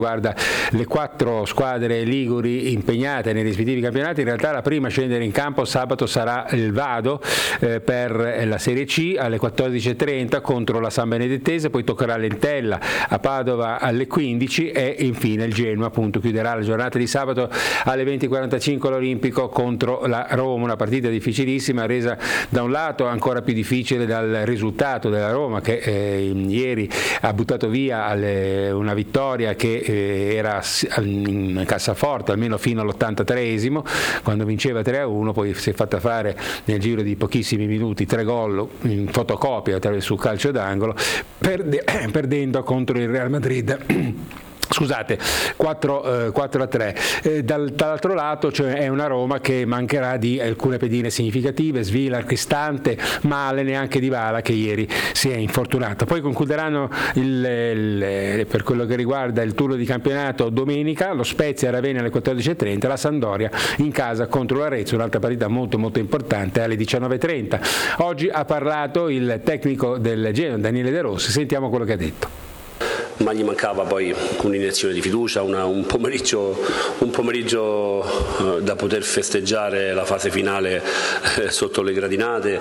Guarda, le 4 squadre liguri impegnate nei rispettivi campionati, in realtà la prima a scendere in campo sabato sarà il Vado per la Serie C alle 14:30 contro la San Benedettese, poi toccherà l'Entella a Padova alle 15 e infine il Genoa appunto chiuderà la giornata di sabato alle 20:45 l'Olimpico contro la Roma, una partita difficilissima resa da un lato ancora più difficile dal risultato della Roma che ieri ha buttato via una vittoria che era in cassaforte almeno fino all'83esimo quando vinceva 3-1, poi si è fatta fare nel giro di pochissimi minuti 3 gol in fotocopia su calcio d'angolo perdendo contro il Real Madrid. Scusate, 4-3. Dall'altro lato cioè, è una Roma che mancherà di alcune pedine significative, Svila, Cristante, Male, neanche Dybala che ieri si è infortunato. Poi concluderanno per quello che riguarda il turno di campionato domenica, lo Spezia a Ravenna alle 14:30, la Sampdoria in casa contro l'Arezzo, un'altra partita molto molto importante alle 19:30. Oggi ha parlato il tecnico del Genoa, Daniele De Rossi, sentiamo quello che ha detto. Ma gli mancava poi un'iniezione di fiducia, un pomeriggio da poter festeggiare la fase finale sotto le gradinate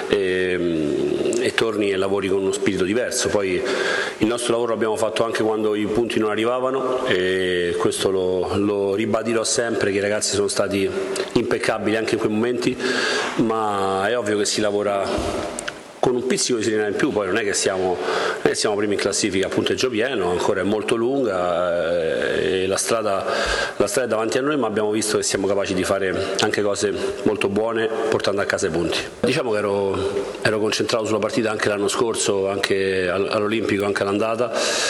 e torni e lavori con uno spirito diverso. Poi il nostro lavoro l'abbiamo fatto anche quando i punti non arrivavano e questo lo ribadirò sempre, che i ragazzi sono stati impeccabili anche in quei momenti, ma è ovvio che si lavora con un pizzico di serenità in più. Poi non è che siamo primi in classifica a punteggio pieno, ancora è molto lunga e la strada è davanti a noi, ma abbiamo visto che siamo capaci di fare anche cose molto buone portando a casa i punti. Diciamo che ero concentrato sulla partita anche l'anno scorso, anche all'Olimpico, anche all'andata.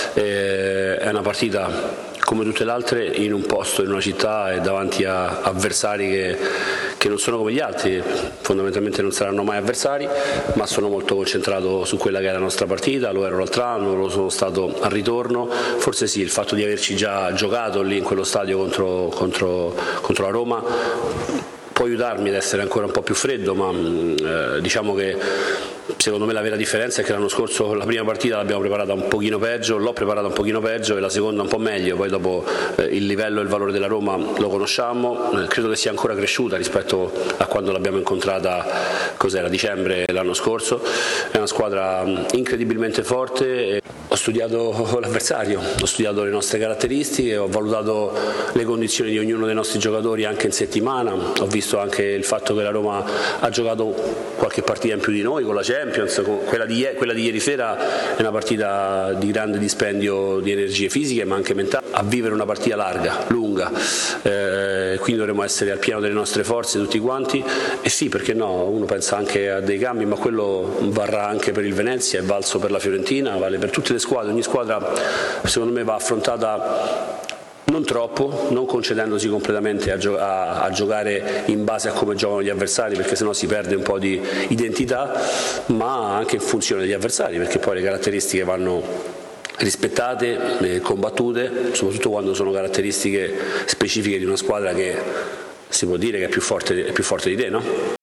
È una partita come tutte le altre in un posto, in una città e davanti a avversari che non sono come gli altri, fondamentalmente non saranno mai avversari, ma sono molto concentrato su quella che è la nostra partita, lo ero l'altro anno, lo sono stato al ritorno, forse sì, il fatto di averci già giocato lì in quello stadio contro la Roma può aiutarmi ad essere ancora un po' più freddo, ma diciamo che secondo me la vera differenza è che l'anno scorso la prima partita l'abbiamo preparata un pochino peggio, l'ho preparata un pochino peggio e la seconda un po' meglio, poi dopo il livello e il valore della Roma lo conosciamo, credo che sia ancora cresciuta rispetto a quando l'abbiamo incontrata, cos'era, dicembre l'anno scorso, è una squadra incredibilmente forte. Ho studiato l'avversario, ho studiato le nostre caratteristiche, ho valutato le condizioni di ognuno dei nostri giocatori anche in settimana, ho visto anche il fatto che la Roma ha giocato qualche partita in più di noi con la Champions, quella di ieri sera è una partita di grande dispendio di energie fisiche ma anche mentali, a vivere una partita larga, lunga, quindi dovremo essere al pieno delle nostre forze tutti quanti e sì, perché no, uno pensa anche a dei cambi, ma quello varrà anche per il Venezia, è valso per la Fiorentina, vale per tutte le squadre, ogni squadra secondo me va affrontata non troppo, non concedendosi completamente a giocare in base a come giocano gli avversari, perché sennò si perde un po' di identità, ma anche in funzione degli avversari, perché poi le caratteristiche vanno rispettate, combattute, soprattutto quando sono caratteristiche specifiche di una squadra che si può dire che è più forte di te, no?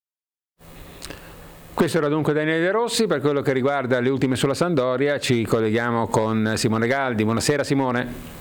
Questo era dunque Daniele De Rossi. Per quello che riguarda le ultime sulla Sampdoria ci colleghiamo con Simone Galdi. Buonasera Simone.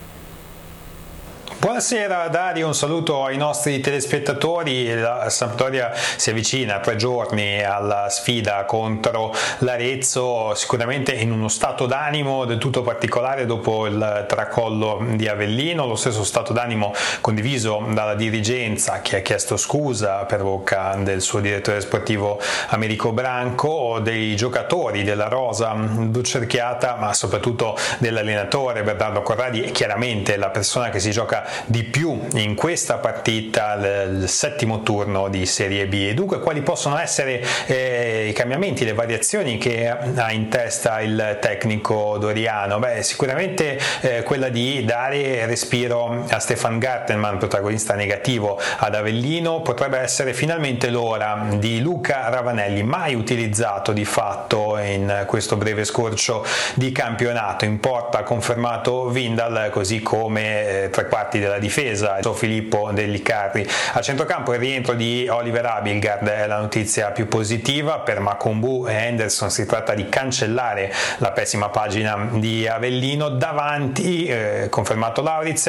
Buonasera Dario, un saluto ai nostri telespettatori. La Sampdoria si avvicina a 3 giorni alla sfida contro l'Arezzo, sicuramente in uno stato d'animo del tutto particolare dopo il tracollo di Avellino, lo stesso stato d'animo condiviso dalla dirigenza che ha chiesto scusa per bocca del suo direttore sportivo Americo Branco, dei giocatori della rosa ducerchiata, ma soprattutto dell'allenatore Bernardo Corradi e chiaramente la persona che si gioca di più in questa partita, il 7° turno di Serie B. E dunque quali possono essere i cambiamenti, le variazioni che ha in testa il tecnico doriano? Sicuramente quella di dare respiro a Stefan Gartenmann, protagonista negativo ad Avellino. Potrebbe essere finalmente l'ora di Luca Ravanelli, mai utilizzato di fatto in questo breve scorcio di campionato. In porta ha confermato Vindal, così come 3/4 della difesa, Filippo Dellicarri. A centrocampo il rientro di Oliver Abildgaard è la notizia più positiva. Per Makumbu e Henderson si tratta di cancellare la pessima pagina di Avellino. Davanti confermato Lauritz,